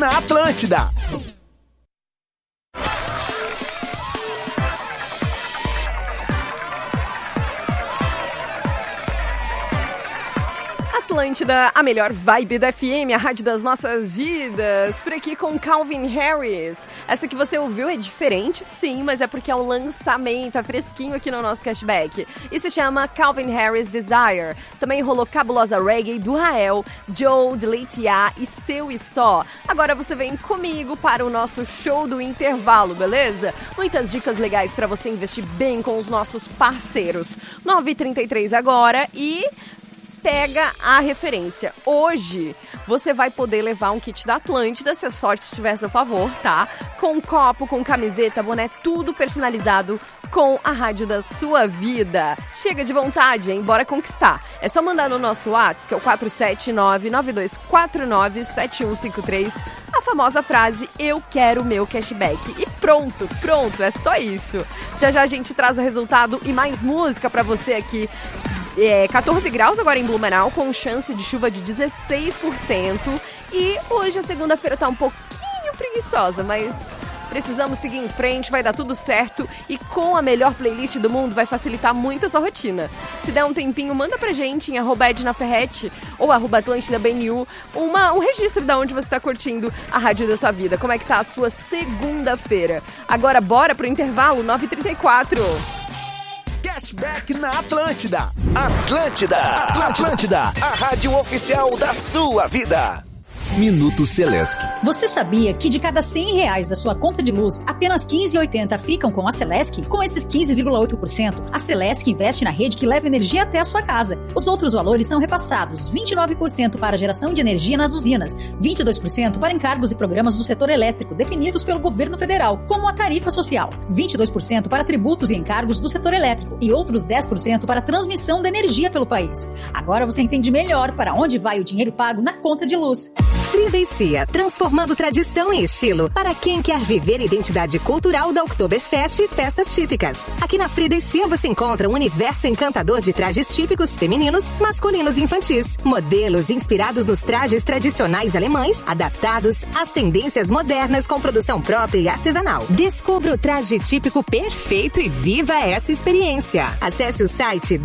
na Atlântida. Atlântida, a melhor vibe da FM, a rádio das nossas vidas. Por aqui com Calvin Harris. Essa que você ouviu é diferente, sim, mas é porque é um lançamento, é fresquinho aqui no nosso cashback. E se chama Calvin Harris Desire. Também rolou Cabulosa Reggae do Rael, Joe, Deleitia e Seu e Só. Agora você vem comigo para o nosso show do intervalo, beleza? Muitas dicas legais para você investir bem com os nossos parceiros. 9h33 agora e... pega a referência. Hoje você vai poder levar um kit da Atlântida, se a sorte estiver a seu favor, tá? Com copo, com camiseta, boné, tudo personalizado com a rádio da sua vida. Chega de vontade, hein? Bora conquistar. É só mandar no nosso WhatsApp, que é o 479-9249-7153, a famosa frase, eu quero meu cashback. E pronto, é só isso. Já a gente traz o resultado e mais música pra você aqui. 14 graus agora em Blumenau, com chance de chuva de 16%. E hoje a segunda-feira tá um pouquinho preguiçosa, mas precisamos seguir em frente, vai dar tudo certo. E com a melhor playlist do mundo vai facilitar muito a sua rotina. Se der um tempinho, manda pra gente em @ednaferrete ou @AtlântidaBNU um registro de onde você tá curtindo a rádio da sua vida. Como é que tá a sua segunda-feira? Agora bora pro intervalo, 9h34. Cashback na Atlântida. Atlântida, a rádio oficial da sua vida. Minuto Celesc. Você sabia que de cada R$100 da sua conta de luz, apenas R$15,80 ficam com a Celesc? Com esses 15,8%, a Celesc investe na rede que leva energia até a sua casa. Os outros valores são repassados: 29% para a geração de energia nas usinas, 22% para encargos e programas do setor elétrico definidos pelo governo federal, como a tarifa social, 22% para tributos e encargos do setor elétrico e outros 10% para a transmissão da energia pelo país. Agora você entende melhor para onde vai o dinheiro pago na conta de luz. Frida e Cia, transformando tradição em estilo para quem quer viver a identidade cultural da Oktoberfest e festas típicas. Aqui na Frida e Cia você encontra um universo encantador de trajes típicos femininos, masculinos e infantis. Modelos inspirados nos trajes tradicionais alemães, adaptados às tendências modernas com produção própria e artesanal. Descubra o traje típico perfeito e viva essa experiência. Acesse o site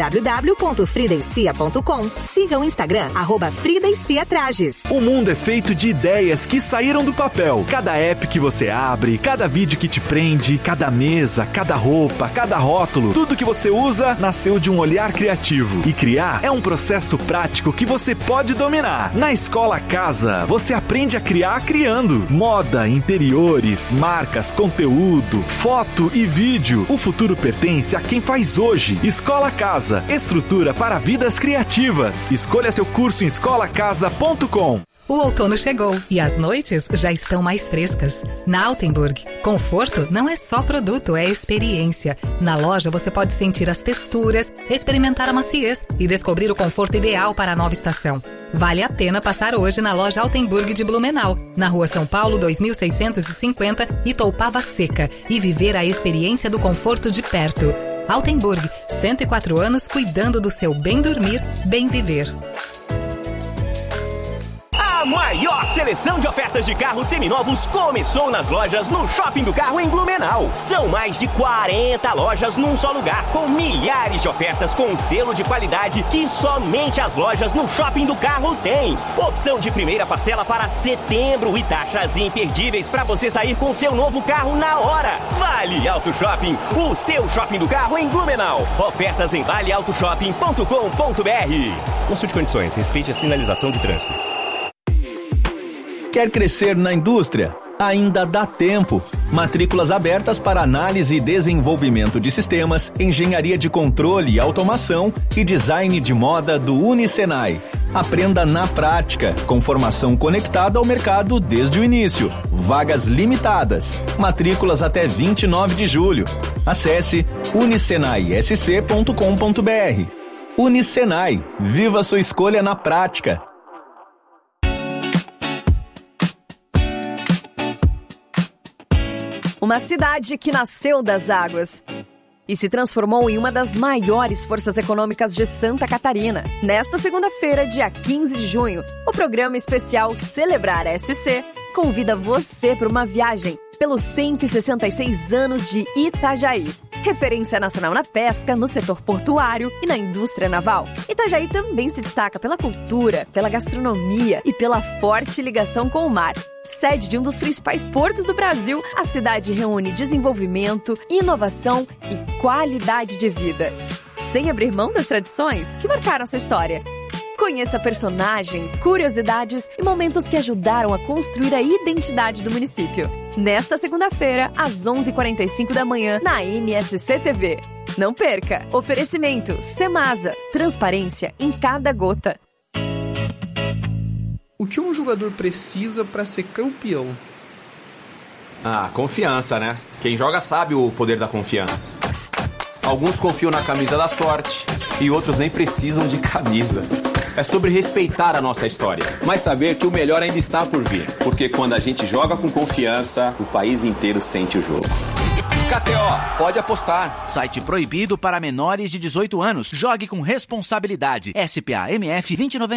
www.fridaecia.com. Siga o Instagram @FridaeCiaTrajes. O mundo é feito de ideias que saíram do papel. Cada app que você abre, cada vídeo que te prende, cada mesa, cada roupa, cada rótulo, tudo que você usa nasceu de um olhar criativo. E criar é um processo prático que você pode dominar. Na Escola Casa, você aprende a criar criando. Moda, interiores, marcas, conteúdo, foto e vídeo. O futuro pertence a quem faz hoje. Escola Casa, estrutura para vidas criativas. Escolha seu curso em escolacasa.com. O outono chegou e as noites já estão mais frescas. Na Altenburg, conforto não é só produto, é experiência. Na loja você pode sentir as texturas, experimentar a maciez e descobrir o conforto ideal para a nova estação. Vale a pena passar hoje na loja Altenburg de Blumenau, na Rua São Paulo 2650, Itoupava Seca, e viver a experiência do conforto de perto. Altenburg, 104 anos cuidando do seu bem dormir, bem viver. A maior seleção de ofertas de carros seminovos começou nas lojas no Shopping do Carro em Blumenau. São mais de 40 lojas num só lugar, com milhares de ofertas com selo de qualidade que somente as lojas no Shopping do Carro têm. Opção de primeira parcela para setembro e taxas imperdíveis para você sair com seu novo carro na hora. Vale Auto Shopping, o seu shopping do carro em Blumenau. Ofertas em valeautoshopping.com.br. Consulte condições, respeite a sinalização de trânsito. Quer crescer na indústria? Ainda dá tempo. Matrículas abertas para análise e desenvolvimento de sistemas, engenharia de controle e automação e design de moda do Unisenai. Aprenda na prática, com formação conectada ao mercado desde o início. Vagas limitadas. Matrículas até 29 de julho. Acesse unisenaisc.com.br. Unisenai. Viva sua escolha na prática. Uma cidade que nasceu das águas e se transformou em uma das maiores forças econômicas de Santa Catarina. Nesta segunda-feira, dia 15 de junho, o programa especial Celebrar SC convida você para uma viagem pelos 166 anos de Itajaí. Referência nacional na pesca, no setor portuário e na indústria naval. Itajaí também se destaca pela cultura, pela gastronomia e pela forte ligação com o mar. Sede de um dos principais portos do Brasil, a cidade reúne desenvolvimento, inovação e qualidade de vida. Sem abrir mão das tradições que marcaram sua história. Conheça personagens, curiosidades e momentos que ajudaram a construir a identidade do município. Nesta segunda-feira, às 11h45 da manhã, na MSC TV. Não perca! Oferecimento Semasa. Transparência em cada gota. O que um jogador precisa para ser campeão? Confiança, né? Quem joga sabe o poder da confiança. Alguns confiam na camisa da sorte e outros nem precisam de camisa. É sobre respeitar a nossa história, mas saber que o melhor ainda está por vir. Porque quando a gente joga com confiança, o país inteiro sente o jogo. KTO, pode apostar. Site proibido para menores de 18 anos. Jogue com responsabilidade. SPA-MF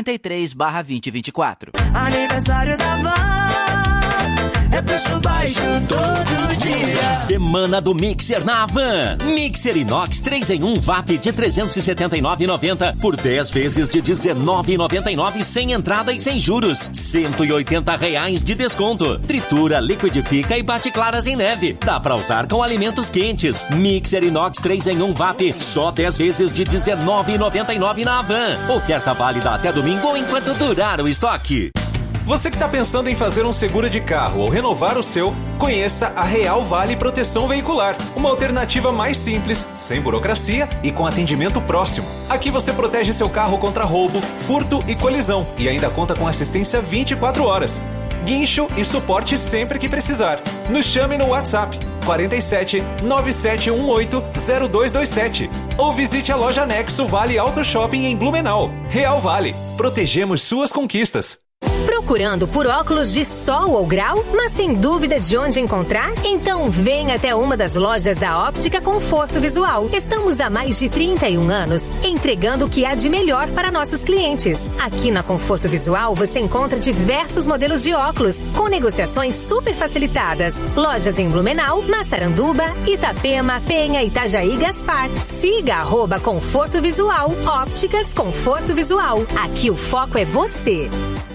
2093/2024. Aniversário da Van, é preço baixo todo dia. Semana do Mixer na Havan. Mixer inox 3-em-1 VAP de R$ 379,90 por 10 vezes de R$ 19,99 sem entrada e sem juros. R$ 180 de desconto. Tritura, liquidifica e bate claras em neve. Dá pra usar com alimentos quentes. Mixer inox 3-em-1 VAP só 10 vezes de R$ 19,99 na Havan. Oferta válida até domingo ou enquanto durar o estoque. Você que está pensando em fazer um seguro de carro ou renovar o seu, conheça a Real Vale Proteção Veicular. Uma alternativa mais simples, sem burocracia e com atendimento próximo. Aqui você protege seu carro contra roubo, furto e colisão e ainda conta com assistência 24 horas. Guincho e suporte sempre que precisar. Nos chame no WhatsApp 47 9718 0227 ou visite a loja Nexo Vale Auto Shopping em Blumenau. Real Vale. Protegemos suas conquistas. Procurando por óculos de sol ou grau, mas tem dúvida de onde encontrar? Então vem até uma das lojas da Óptica Conforto Visual. Estamos há mais de 31 anos entregando o que há de melhor para nossos clientes. Aqui na Conforto Visual você encontra diversos modelos de óculos com negociações super facilitadas. Lojas em Blumenau, Massaranduba, Itapema, Penha, Itajaí, Gaspar. Siga @Conforto Visual. Ópticas Conforto Visual. Aqui o foco é você.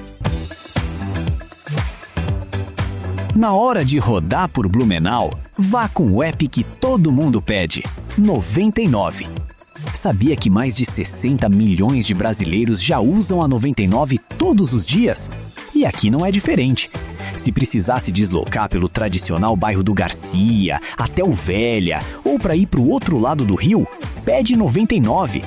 Na hora de rodar por Blumenau, vá com o app que todo mundo pede, 99. Sabia que mais de 60 milhões de brasileiros já usam a 99 todos os dias? E aqui não é diferente. Se precisar se deslocar pelo tradicional bairro do Garcia, até o Velha, ou para ir para o outro lado do rio, pede 99.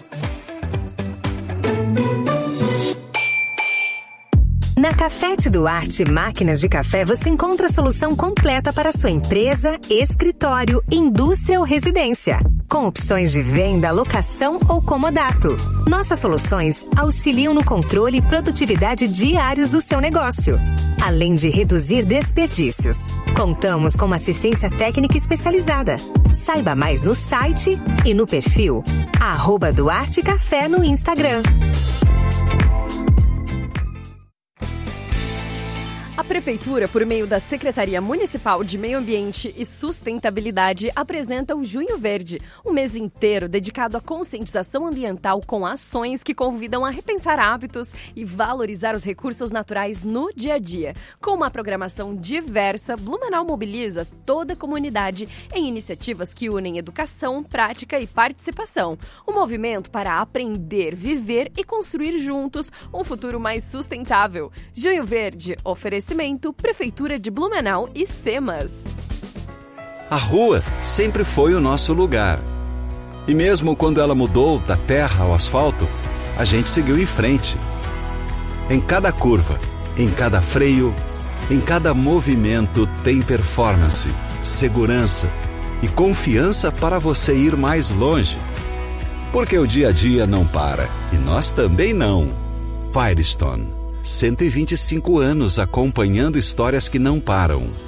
Na Cafete Duarte Máquinas de Café você encontra a solução completa para sua empresa, escritório, indústria ou residência. Com opções de venda, locação ou comodato. Nossas soluções auxiliam no controle e produtividade diários do seu negócio, além de reduzir desperdícios. Contamos com uma assistência técnica especializada. Saiba mais no site e no perfil @Duarte Café no Instagram. A Prefeitura, por meio da Secretaria Municipal de Meio Ambiente e Sustentabilidade, apresenta o Junho Verde, um mês inteiro dedicado à conscientização ambiental com ações que convidam a repensar hábitos e valorizar os recursos naturais no dia a dia. Com uma programação diversa, Blumenau mobiliza toda a comunidade em iniciativas que unem educação, prática e participação. Um movimento para aprender, viver e construir juntos um futuro mais sustentável. Junho Verde, oferecimento Prefeitura de Blumenau e SEMAS. A rua sempre foi o nosso lugar. E mesmo quando ela mudou da terra ao asfalto, a gente seguiu em frente. Em cada curva, em cada freio, em cada movimento tem performance, segurança e confiança para você ir mais longe. Porque o dia a dia não para e nós também não. Firestone. 125 anos acompanhando histórias que não param.